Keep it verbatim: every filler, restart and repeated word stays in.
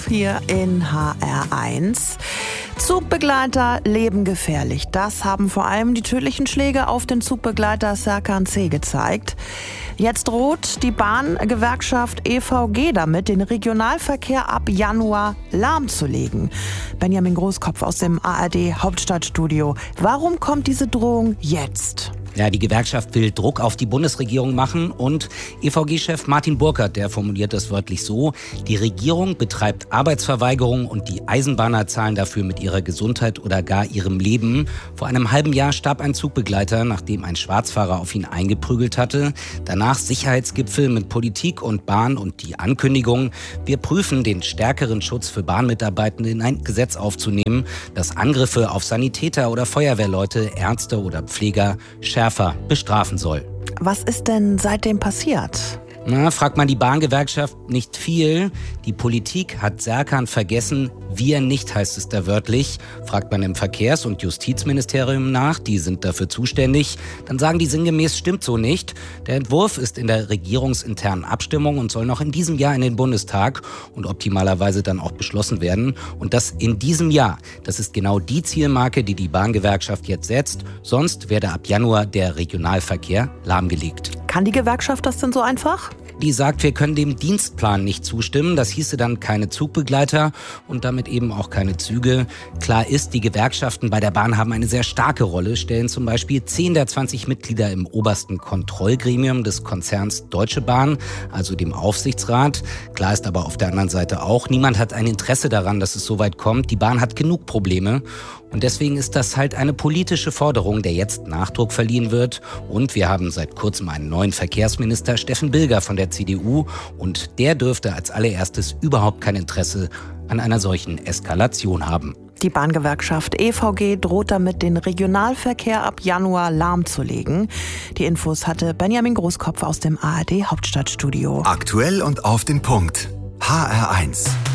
elf hier in H R eins. Zugbegleiter leben gefährlich. Das haben vor allem die tödlichen Schläge auf den Zugbegleiter Serkan C. gezeigt. Jetzt droht die Bahngewerkschaft E V G damit, den Regionalverkehr ab Januar lahmzulegen. Benjamin Großkopf aus dem A R D Hauptstadtstudio. Warum kommt diese Drohung jetzt? Ja, die Gewerkschaft will Druck auf die Bundesregierung machen und E V G-Chef Martin Burkert, der formuliert das wörtlich so: Die Regierung betreibt Arbeitsverweigerung und die Eisenbahner zahlen dafür mit ihrer Gesundheit oder gar ihrem Leben. Vor einem halben Jahr starb ein Zugbegleiter, nachdem ein Schwarzfahrer auf ihn eingeprügelt hatte. Danach Sicherheitsgipfel mit Politik und Bahn und die Ankündigung: Wir prüfen den stärkeren Schutz für Bahnmitarbeitende in ein Gesetz aufzunehmen, das Angriffe auf Sanitäter oder Feuerwehrleute, Ärzte oder Pfleger schärfer bestrafen soll. Was ist denn seitdem passiert? Na, fragt man die Bahngewerkschaft, nicht viel. Die Politik hat Serkan vergessen, wir nicht, heißt es da wörtlich. Fragt man im Verkehrs- und Justizministerium nach, die sind dafür zuständig, dann sagen die sinngemäß, stimmt so nicht. Der Entwurf ist in der regierungsinternen Abstimmung und soll noch in diesem Jahr in den Bundestag und optimalerweise dann auch beschlossen werden. Und das in diesem Jahr. Das ist genau die Zielmarke, die die Bahngewerkschaft jetzt setzt. Sonst werde ab Januar der Regionalverkehr lahmgelegt. Kann die Gewerkschaft das denn so einfach? Die sagt, wir können dem Dienstplan nicht zustimmen. Das hieße dann keine Zugbegleiter und damit eben auch keine Züge. Klar ist, die Gewerkschaften bei der Bahn haben eine sehr starke Rolle, stellen zum Beispiel zehn der zwanzig Mitglieder im obersten Kontrollgremium des Konzerns Deutsche Bahn, also dem Aufsichtsrat. Klar ist aber auf der anderen Seite auch, niemand hat ein Interesse daran, dass es so weit kommt. Die Bahn hat genug Probleme. Und deswegen ist das halt eine politische Forderung, der jetzt Nachdruck verliehen wird. Und wir haben seit kurzem einen neuen Verkehrsminister, Steffen Bilger von der C D U. Und der dürfte als allererstes überhaupt kein Interesse an einer solchen Eskalation haben. Die Bahngewerkschaft E V G droht damit, den Regionalverkehr ab Januar lahmzulegen. Die Infos hatte Benjamin Großkopf aus dem A R D Hauptstadtstudio. Aktuell und auf den Punkt. H R eins.